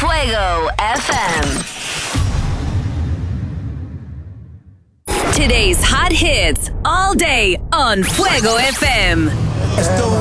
Fuego FM. Today's hot hits all day on Fuego FM. Esto